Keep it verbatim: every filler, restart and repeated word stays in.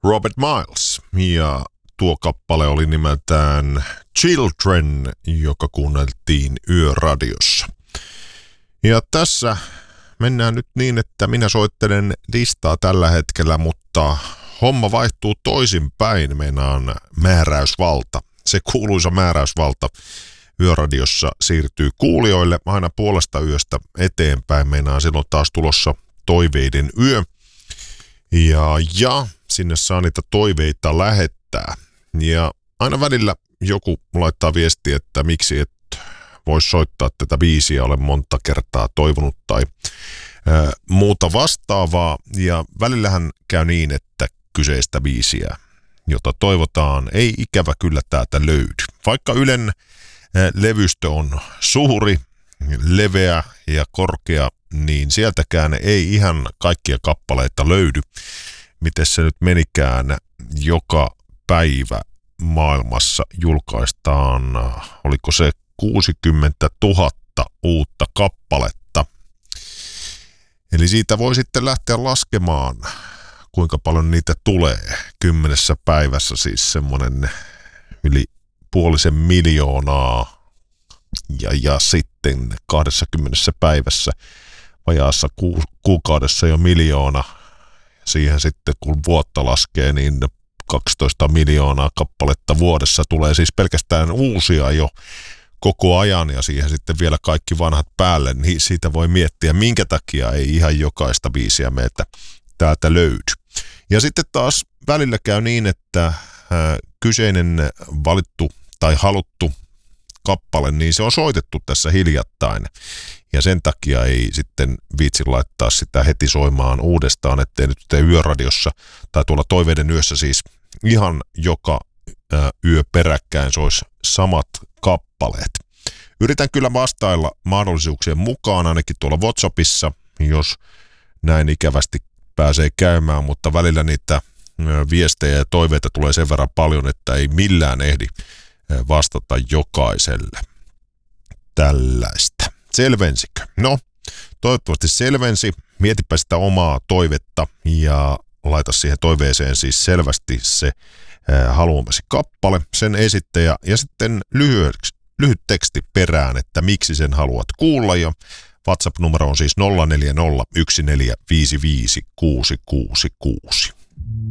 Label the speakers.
Speaker 1: Robert Miles. Ja tuo kappale oli nimeltään Children, joka kuunneltiin Yöradiossa. Ja tässä mennään nyt niin, että minä soittelen listaa tällä hetkellä, mutta homma vaihtuu toisinpäin. Meinaan määräysvalta. Se kuuluisa määräysvalta Yöradiossa siirtyy kuulijoille aina puolesta yöstä eteenpäin. Meinaan silloin taas tulossa toiveiden yö. Ja, ja sinne saa niitä toiveita lähettää. Ja aina välillä joku laittaa viestiä, että miksi et voisi soittaa tätä biisiä, olen monta kertaa toivonut tai ää, muuta vastaavaa. Ja välillähän käy niin, että kyseistä biisiä, jota toivotaan, ei ikävä kyllä täältä löydy. Vaikka Ylen ää, levystö on suuri, leveä ja korkea, niin sieltäkään ei ihan kaikkia kappaleita löydy. Miten se nyt menikään, joka päivä maailmassa julkaistaan, oliko se kuusikymmentätuhatta uutta kappaletta. Eli siitä voi sitten lähteä laskemaan, kuinka paljon niitä tulee. Kymmenessä päivässä siis semmoinen yli puolisen miljoonaa ja, ja sitten kahdessakymmenessä päivässä vajaassa ku, kuukaudessa jo miljoona. Siihen sitten kun vuotta laskee, niin kaksitoista miljoonaa kappaletta vuodessa tulee siis pelkästään uusia jo koko ajan ja siihen sitten vielä kaikki vanhat päälle, niin siitä voi miettiä, minkä takia ei ihan jokaista biisiä meiltä täältä löydy. Ja sitten taas välillä käy niin, että ää, kyseinen valittu tai haluttu kappale, niin se on soitettu tässä hiljattain. Ja sen takia ei sitten viitsi laittaa sitä heti soimaan uudestaan, ettei nyt tee Yöradiossa tai tuolla Toiveiden yössä siis ihan joka ää, yö peräkkäin sois samat kappaleet. Yritän kyllä vastailla mahdollisuuksien mukaan, ainakin tuolla WhatsAppissa, jos näin ikävästi pääsee käymään, mutta välillä niitä ää, viestejä ja toiveita tulee sen verran paljon, että ei millään ehdi ää, vastata jokaiselle. Tällaista. Selvensikö? No, toivottavasti selvensi. Mietipä sitä omaa toivetta ja laita siihen toiveeseen siis selvästi se ää, haluamasi kappale, sen esittäjä ja sitten lyhyt, lyhyt teksti perään, että miksi sen haluat kuulla. Ja WhatsApp-numero on siis nolla neljä nolla yksi neljä viisi viisi kuusi kuusi kuusi.